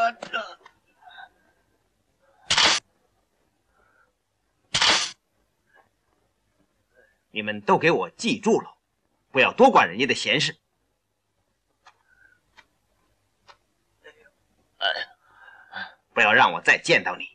你们都给我记住了，不要多管人家的闲事。不要让我再见到你。